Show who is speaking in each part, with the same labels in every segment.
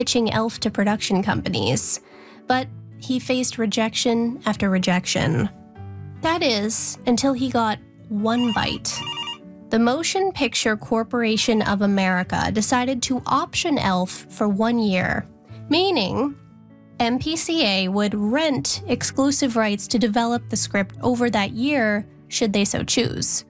Speaker 1: pitching Elf to production companies, but he faced rejection after rejection. That is, until he got one bite. The Motion Picture Corporation of America decided to option Elf for 1 year, meaning MPCA would rent exclusive rights to develop the script over that year should they so choose.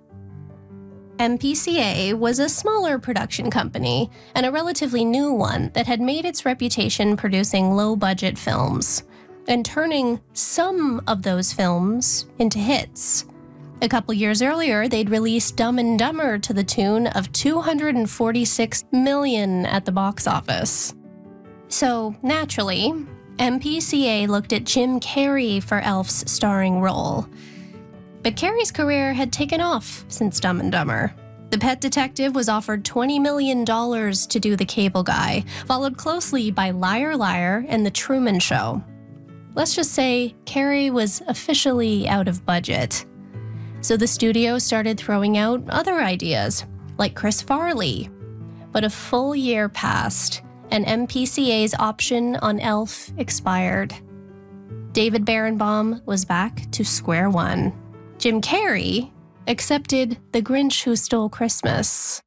Speaker 1: MPCA was a smaller production company and a relatively new one that had made its reputation producing low-budget films and turning some of those films into hits. A couple years earlier, they'd released Dumb and Dumber to the tune of $246 million at the box office. So, naturally, MPCA looked at Jim Carrey for Elf's starring role. But Carrey's career had taken off since Dumb and Dumber. The pet detective was offered $20 million to do the cable guy, followed closely by Liar Liar and The Truman Show. Let's just say Carrey was officially out of budget. So the studio started throwing out other ideas, like Chris Farley. But a full year passed, and MPCA's option on Elf expired. David Berenbaum was back to square one. Jim Carrey accepted The Grinch Who Stole Christmas.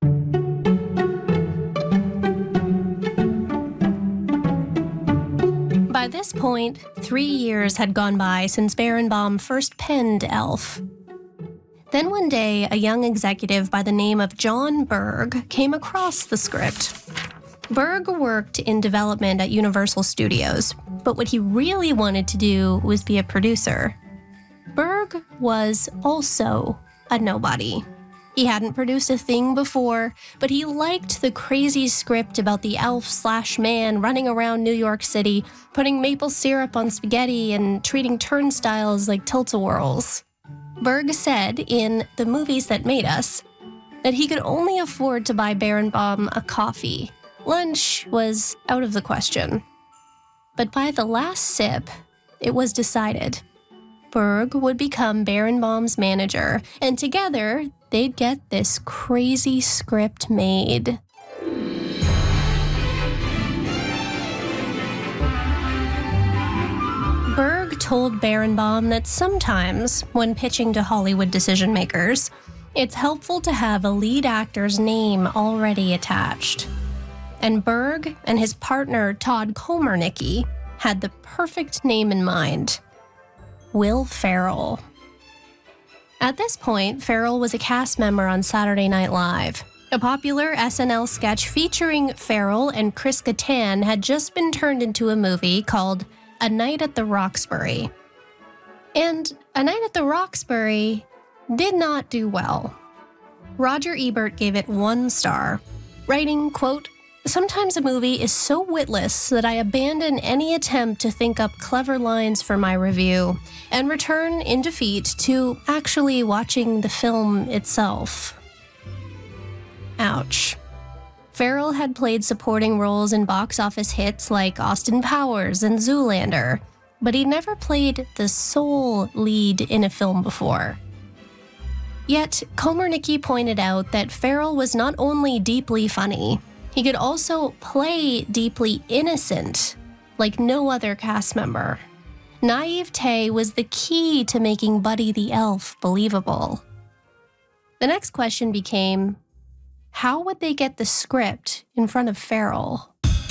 Speaker 1: By this point, 3 years had gone by since Berenbaum first penned Elf. Then one day, a young executive by the name of John Berg came across the script. Berg worked in development at Universal Studios, but what he really wanted to do was be a producer. Berg was also a nobody. He hadn't produced a thing before, but he liked the crazy script about the elf/man running around New York City, putting maple syrup on spaghetti and treating turnstiles like tilt-a-whirls. Berg said in The Movies That Made Us that he could only afford to buy Berenbaum a coffee. Lunch was out of the question. But by the last sip, it was decided. Berg would become Berenbaum's manager, and together, they'd get this crazy script made. Berg told Berenbaum that sometimes, when pitching to Hollywood decision-makers, it's helpful to have a lead actor's name already attached. And Berg and his partner Todd Komarnicki had the perfect name in mind: Will Ferrell. At this point, Ferrell was a cast member on Saturday Night Live. A popular SNL sketch featuring Ferrell and Chris Kattan had just been turned into a movie called A Night at the Roxbury. And A Night at the Roxbury did not do well. Roger Ebert gave it 1 star, writing, quote, "Sometimes a movie is so witless that I abandon any attempt to think up clever lines for my review and return in defeat to actually watching the film itself." Ouch. Ferrell had played supporting roles in box office hits like Austin Powers and Zoolander, but he'd never played the sole lead in a film before. Yet, Komarnicki pointed out that Ferrell was not only deeply funny, he could also play deeply innocent, like no other cast member. Naivete was the key to making Buddy the Elf believable. The next question became, how would they get the script in front of Ferrell?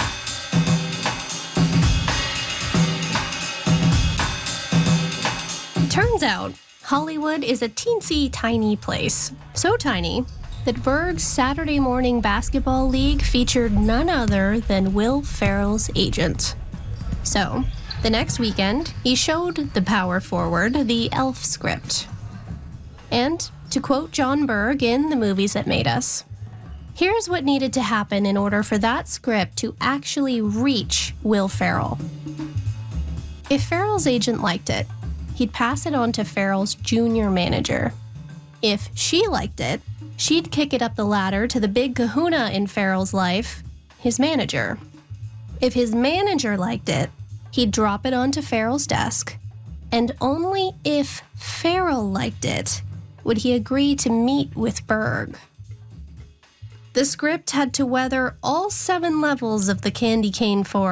Speaker 1: Turns out, Hollywood is a teensy tiny place. So tiny that Berg's Saturday morning basketball league featured none other than Will Ferrell's agent. So, the next weekend, he showed the power forward the Elf script. And, to quote John Berg in The Movies That Made Us, here's what needed to happen in order for that script to actually reach Will Ferrell. If Ferrell's agent liked it, he'd pass it on to Ferrell's junior manager. If she liked it, she'd kick it up the ladder to the big kahuna in Ferrell's life, his manager. If his manager liked it, he'd drop it onto Ferrell's desk, and only if Ferrell liked it would he agree to meet with Berg. The script had to weather all 7 levels of the candy cane forest.